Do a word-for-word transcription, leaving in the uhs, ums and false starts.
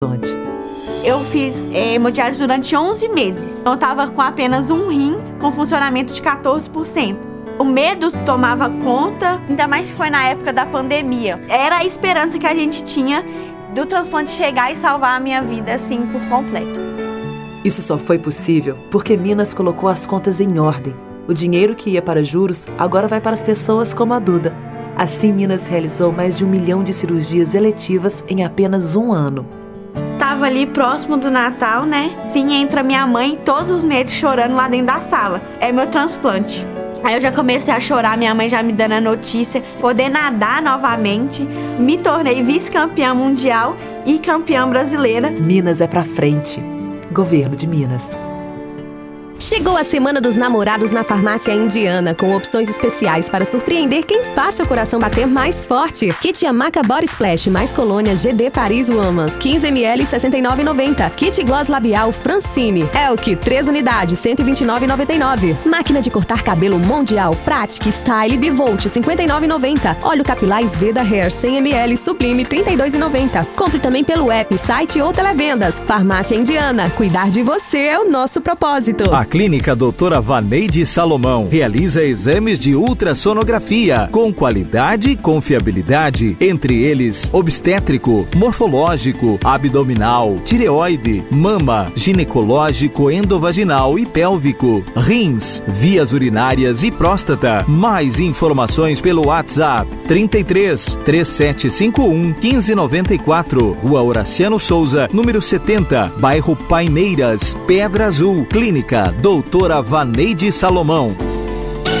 Onde? Eu fiz é, hemodiálise durante onze meses. Então eu tava com apenas um rim com funcionamento de quatorze por cento. O medo tomava conta, ainda mais que foi na época da pandemia. Era a esperança que a gente tinha do transplante chegar e salvar a minha vida, assim, por completo. Isso só foi possível porque Minas colocou as contas em ordem. O dinheiro que ia para juros agora vai para as pessoas como a Duda. Assim, Minas realizou mais de um milhão de cirurgias eletivas em apenas um ano. Tava ali próximo do Natal, né? Sim, entra minha mãe, todos os meses chorando lá dentro da sala. É meu transplante. Aí eu já comecei a chorar, minha mãe já me dando a notícia, poder nadar novamente. Me tornei vice-campeã mundial e campeã brasileira. Minas é pra frente. Governo de Minas. Chegou a Semana dos Namorados na Farmácia Indiana, com opções especiais para surpreender quem faz seu coração bater mais forte. Kit Amaca Body Splash mais colônia G D Paris Woman, quinze mililitros, sessenta e nove reais e noventa centavos. Kit Gloss Labial Francine, Elk, três unidades, cento e vinte e nove reais e noventa e nove centavos. Máquina de cortar cabelo Mondial, Pratic Style Bivolt, cinquenta e nove reais e noventa centavos. Óleo capilar Sveda Hair, cem mililitros, Sublime, trinta e dois reais e noventa centavos. Compre também pelo app, site ou televendas. Farmácia Indiana, cuidar de você é o nosso propósito. A Clínica Doutora Vaneide Salomão realiza exames de ultrassonografia com qualidade e confiabilidade, entre eles obstétrico, morfológico, abdominal, tireoide, mama, ginecológico, endovaginal e pélvico, rins, vias urinárias e próstata. Mais informações pelo WhatsApp trinta e três, três sete cinco um, quinze noventa e quatro, Rua Horaciano Souza, número setenta, bairro Paineiras, Pedra Azul. Clínica Doutora Vaneide Salomão.